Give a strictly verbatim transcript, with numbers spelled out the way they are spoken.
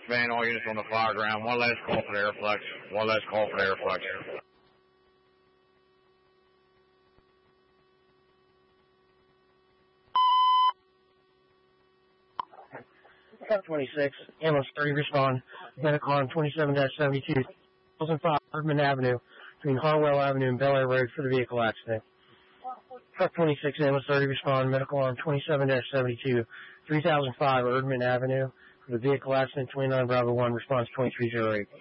van, all units on the fire ground. One last call for the Airflex. One last call for the Airflex. F twenty-six, ambulance thirty, respond. Medical on twenty-seven dash seventy-two, two thousand five Erdman Avenue, between Harwell Avenue and Bel Air Road for the vehicle accident. F twenty-six, ambulance thirty, respond. Medical on twenty-seven dash seventy-two, three thousand five Erdman Avenue for the vehicle accident. twenty-nine Bravo one, response twenty-three oh eight.